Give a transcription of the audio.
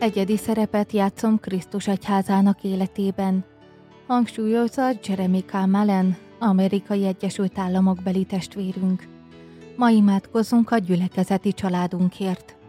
egyedi szerepet játszom Krisztus egyházának életében, hangsúlyozza Jeremy K. Mullen, Amerikai Egyesült Államok beli testvérünk. Ma imádkozzunk a gyülekezeti családunkért.